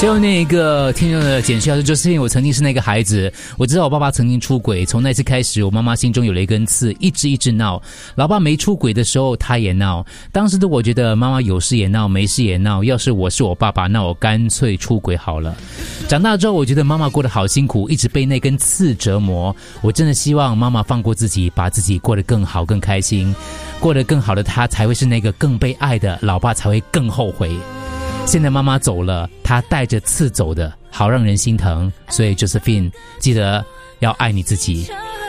最后那个听众的简讯就是因为我曾经是那个孩子，我知道我爸爸曾经出轨，从那次开始，我妈妈心中有了一根刺，一直闹。老爸没出轨的时候，他也闹。当时的我觉得妈妈有事也闹，没事也闹。要是我是我爸爸，那我干脆出轨好了。长大之后，我觉得妈妈过得好辛苦，一直被那根刺折磨。我真的希望妈妈放过自己，把自己过得更好、更开心，过得更好的她才会是那个更被爱的，老爸才会更后悔。现在妈妈走了，她带着刺走的，好让人心疼。所以 Josephine， 记得要爱你自己。